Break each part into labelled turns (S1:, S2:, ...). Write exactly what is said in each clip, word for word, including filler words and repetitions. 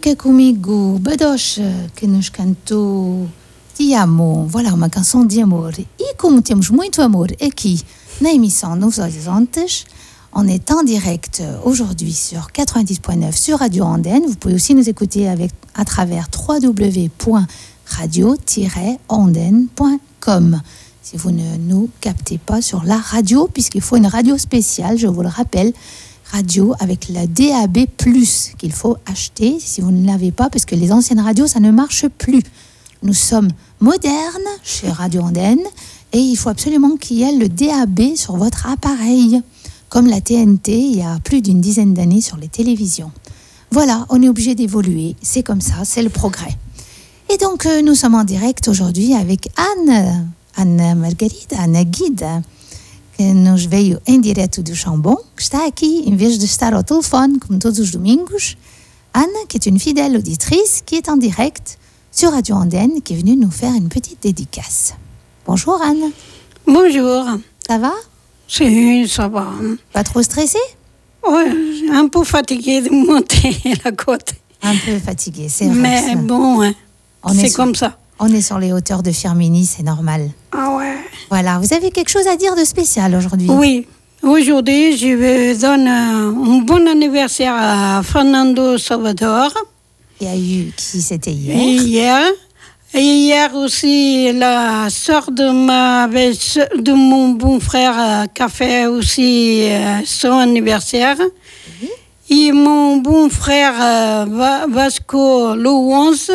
S1: fica comigo, Badoche, que nos cantou Ti Amo. Voilà, uma canção de amor. E como temos muito amor aqui na émission Nos Horizontes, on est en direct aujourd'hui sur quatre-vingt-dix point neuf sur Radio Andenne. Vous pouvez aussi nous écouter avec, à travers w w w point radio tiret andenne point com. Si vous ne nous captez pas sur la radio, puisqu'il faut une radio spéciale, je vous le rappelle, radio avec la D A B plus, qu'il faut acheter si vous ne l'avez pas, parce que les anciennes radios, ça ne marche plus. Nous sommes modernes chez Radio Andenne et il faut absolument qu'il y ait le D A B sur votre appareil, comme la T N T il y a plus d'une dizaine d'années sur les télévisions. Voilà, on est obligé d'évoluer, c'est comme ça, c'est le progrès. Et donc, euh, nous sommes en direct aujourd'hui avec Anne, Anne Margarida, Anne Guida, que nos veio em direto do Chambon, que está aqui, em vez de estar ao telefone, comme todos os domingos. Anne, qui est une fidèle auditrice, qui est en direct sur Radio Andenne, qui est venue nous faire une petite dédicace. Bonjour Anne.
S2: Bonjour.
S1: Ça va?
S2: Si, ça va.
S1: Pas trop stressée?
S2: Oui, un peu fatiguée de monter la côte.
S1: Un peu fatiguée, c'est vrai.
S2: Mais
S1: ça.
S2: bon,
S1: On
S2: c'est
S1: sur,
S2: comme ça.
S1: On est sur les hauteurs de Firminy, c'est normal.
S2: Ah ouais.
S1: Voilà, vous avez quelque chose à dire de spécial aujourd'hui?
S2: Oui, aujourd'hui, je vais donner un bon anniversaire à Fernando Salvador.
S1: Il y a eu, qui c'était hier?
S2: Et hier. Et hier aussi, la sœur de, ma, de mon bon frère qui a fait aussi euh, son anniversaire. Oui. Et mon bon frère euh, Vasco le onze.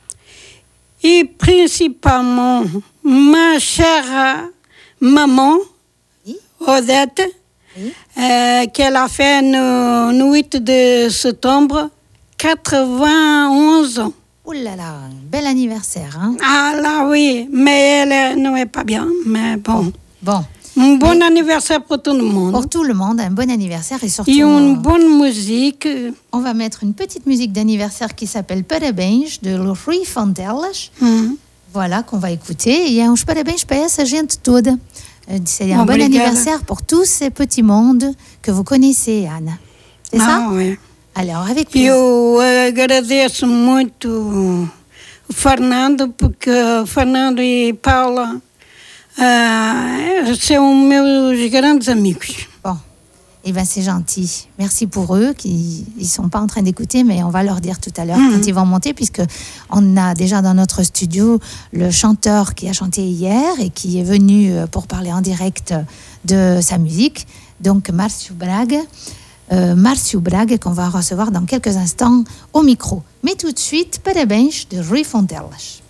S2: Et principalement, ma chère maman, oui. Odette, oui. Euh, qu'elle a fait le, le huit de septembre, quatre-vingt-onze ans.
S1: Oh là là, bel anniversaire, hein?
S2: Ah là oui, mais elle n'est pas bien, mais bon.
S1: Bon.
S2: Un bon
S1: mais
S2: anniversaire pour tout le monde.
S1: Pour tout le monde, un bon anniversaire et surtout...
S2: Et une bonne musique.
S1: On va mettre une petite musique d'anniversaire qui s'appelle Parabéns, de Rui Fontelas.
S2: Hum.
S1: Voilà, qu'on va écouter. E é uns parabéns para essa gente toda. C'est un
S2: Obrigada.
S1: Bon anniversaire pour tous ces petits mondes que vous connaissez, Anne. C'est
S2: ah,
S1: ça?
S2: Oui.
S1: Alors, avec plaisir.
S2: Eu agradeço muito o Fernando, porque Fernando e Paula uh, são meus grandes amigos.
S1: Bon, eh bien c'est gentil. Merci pour eux, qui ils sont pas en train d'écouter, mais on va leur dire tout à l'heure mmh. quand ils vont monter, puisque on a déjà dans notre studio le chanteur qui a chanté hier et qui est venu pour parler en direct de sa musique, donc Márcio Braga. Euh, Márcio Braga, qu'on va recevoir dans quelques instants au micro. Mais tout de suite, Parabéns de Rui Fontelas.